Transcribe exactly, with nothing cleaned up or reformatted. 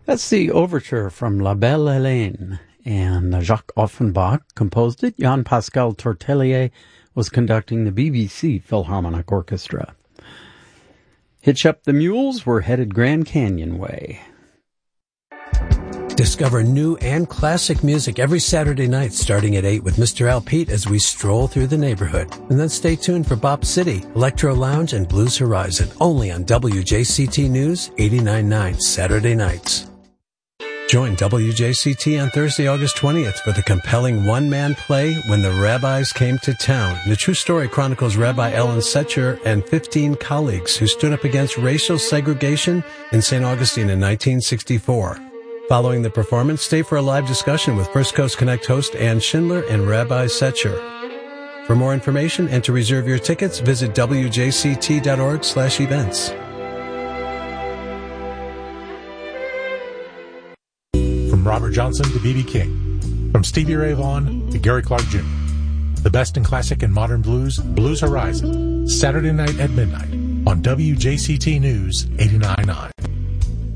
That's the overture from La Belle Hélène, and Jacques Offenbach composed it. Jean-Pascal Tortelier was conducting the B B C Philharmonic Orchestra. Hitch Up the Mules, we're headed Grand Canyon way. Discover new and classic music every Saturday night starting at eight with Mister Al Pete as we stroll through the neighborhood. And then stay tuned for Bop City, Electro Lounge, and Blues Horizon, only on W J C T News eighty-nine point nine Saturday nights. Join W J C T on Thursday, August twentieth for the compelling one-man play When the Rabbis Came to Town. The true story chronicles Rabbi Ellen Setcher and fifteen colleagues who stood up against racial segregation in Saint Augustine in nineteen sixty-four. Following the performance, stay for a live discussion with First Coast Connect host Ann Schindler and Rabbi Setcher. For more information and to reserve your tickets, visit W J C T dot org slash events. From Robert Johnson to B B King, from Stevie Ray Vaughan to Gary Clark Junior The best in classic and modern blues, Blues Horizon, Saturday night at midnight on W J C T News eighty-nine point nine.